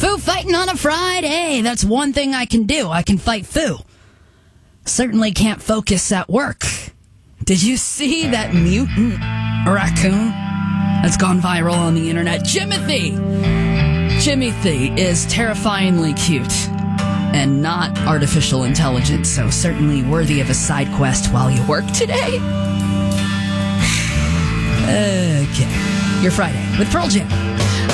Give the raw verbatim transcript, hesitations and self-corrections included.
Foo fighting on a Friday. That's one thing I can do. I can fight Foo. Certainly can't focus at work. Did you see that mutant raccoon that's gone viral on the internet? Jimothy! Jimothy is terrifyingly cute and not artificial intelligence, so certainly worthy of a side quest while you work today. Okay. Your Friday with Pearl Jam.